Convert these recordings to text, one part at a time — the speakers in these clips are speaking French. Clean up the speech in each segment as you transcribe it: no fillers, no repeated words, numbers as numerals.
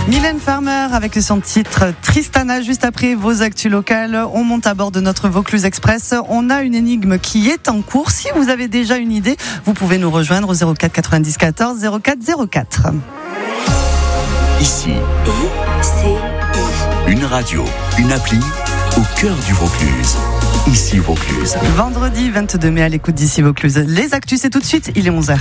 Mylène Farmer avec son titre Tristana. Juste après vos actus locales, on monte à bord de notre Vaucluse Express. On a une énigme qui est en cours. Si vous avez déjà une idée, vous pouvez nous rejoindre au 04 90 14 04 04. Ici, une radio, une appli au cœur du Vaucluse. Ici Vaucluse. Vendredi 22 mai à l'écoute d'Ici Vaucluse. Les actus, c'est tout de suite, il est 11h.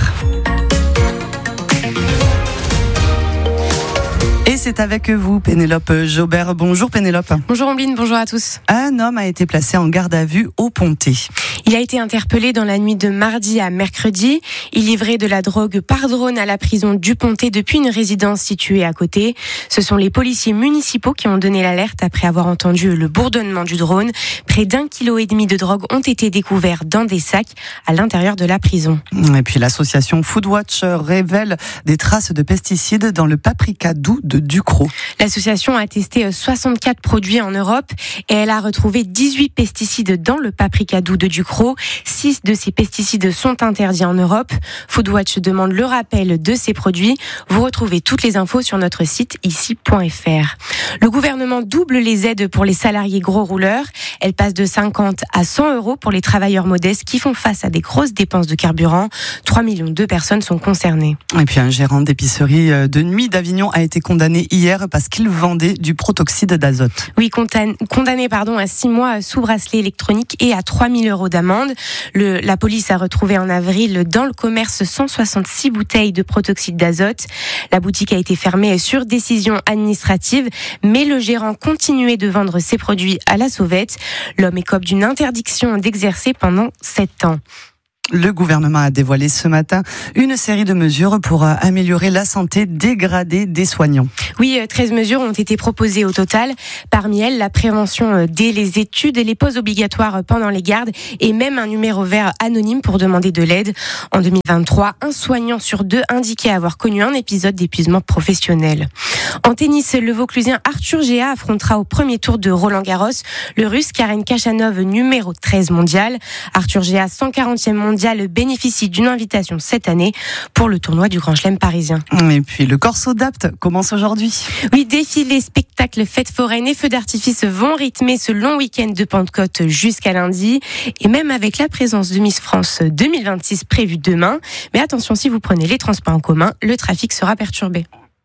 Et c'est avec vous, Pénélope Jaubert. Bonjour Pénélope. Bonjour Ambline, bonjour à tous. Un homme a été placé en garde à vue au Pontet. Il a été interpellé dans la nuit de mardi à mercredi. Il livrait de la drogue par drone à la prison du Pontet depuis une résidence située à côté. Ce sont les policiers municipaux qui ont donné l'alerte après avoir entendu le bourdonnement du drone. Près d'1,5 kg de drogue ont été découverts dans des sacs à l'intérieur de la prison. Et puis l'association Foodwatch révèle des traces de pesticides dans le paprika doux de Ducrot. L'association a testé 64 produits en Europe et elle a retrouvé 18 pesticides dans le paprika doux de Ducrot. 6 de ces pesticides sont interdits en Europe. Foodwatch demande le rappel de ces produits. Vous retrouvez toutes les infos sur notre site ici.fr. Le gouvernement double les aides pour les salariés gros rouleurs. Elles passent de 50 à 100 euros pour les travailleurs modestes qui font face à des grosses dépenses de carburant. 3 millions de personnes sont concernées. Et puis un gérant d'épicerie de nuit d'Avignon a été condamné hier parce qu'il vendait du protoxyde d'azote. Oui, condamné à 6 mois sous bracelet électronique et à 3 000 euros d'amende. La police a retrouvé en avril dans le commerce 166 bouteilles de protoxyde d'azote. La boutique a été fermée sur décision administrative, mais le gérant continuait de vendre ses produits à la sauvette. L'homme écope d'une interdiction d'exercer pendant 7 ans. Le gouvernement a dévoilé ce matin une série de mesures pour améliorer la santé dégradée des soignants. Oui, 13 mesures ont été proposées au total. Parmi elles, la prévention dès les études, les pauses obligatoires pendant les gardes et même un numéro vert anonyme pour demander de l'aide. En 2023, un soignant sur 2 indiquait avoir connu un épisode d'épuisement professionnel. En tennis, le Vauclusien Arthur Géa affrontera au premier tour de Roland-Garros le Russe Karen Khachanov, numéro 13 mondial. Arthur Géa, 140e mondial, bénéficie d'une invitation cette année pour le tournoi du Grand Chelem parisien. Et puis le Corso d'Apt commence aujourd'hui. Oui, défilés, spectacles, fêtes foraines et feux d'artifice vont rythmer ce long week-end de Pentecôte jusqu'à lundi. Et même avec la présence de Miss France 2026 prévue demain. Mais attention, si vous prenez les transports en commun, le trafic sera perturbé.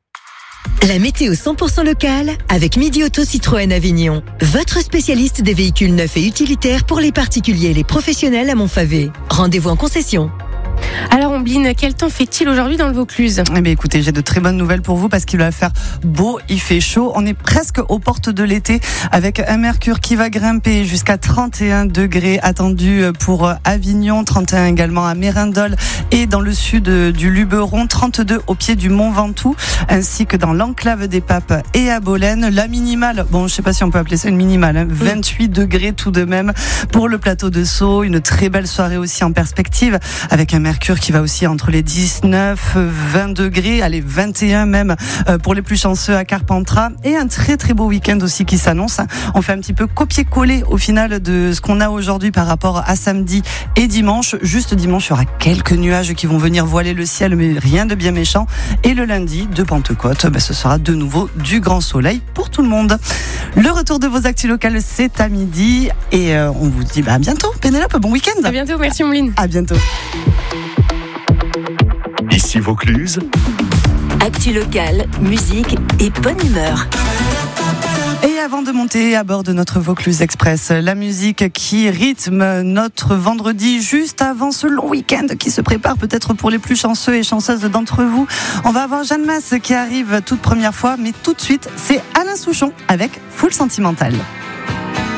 La météo 100% locale avec Midi Auto Citroën Avignon. Votre spécialiste des véhicules neufs et utilitaires pour les particuliers et les professionnels à Montfavet. Rendez-vous en concession. Alors Ambline, quel temps fait-il aujourd'hui dans le Vaucluse ? Eh bien écoutez, j'ai de très bonnes nouvelles pour vous parce qu'il va faire beau, il fait chaud. On est presque aux portes de l'été avec un mercure qui va grimper jusqu'à 31 degrés attendu pour Avignon, 31 également à Mérindol et dans le sud du Luberon, 32 au pied du Mont Ventoux ainsi que dans l'enclave des Papes et à Bolène. La minimale, bon je sais pas si on peut appeler ça une minimale, 28 degrés tout de même pour le plateau de Sceaux. Une très belle soirée aussi en perspective avec un mercure qui va aussi entre les 19, 20 degrés, allez 21 même pour les plus chanceux à Carpentras et un très très beau week-end aussi qui s'annonce. On fait un petit peu copier-coller au final de ce qu'on a aujourd'hui par rapport à samedi et dimanche. Juste dimanche, il y aura quelques nuages qui vont venir voiler le ciel mais rien de bien méchant. Et le lundi de Pentecôte, ce sera de nouveau du grand soleil pour tout le monde. Le retour de vos actus locales, c'est à midi et on vous dit à bientôt. Pénélope, bon week-end. À bientôt, merci Ambline. À bientôt. Ici Vaucluse. Actu locale, musique et bonne humeur. Et avant de monter à bord de notre Vaucluse Express, la musique qui rythme notre vendredi juste avant ce long week-end qui se prépare peut-être pour les plus chanceux et chanceuses d'entre vous. On va avoir Jeanne Masse qui arrive toute première fois, mais tout de suite, c'est Alain Souchon avec Full Sentimental.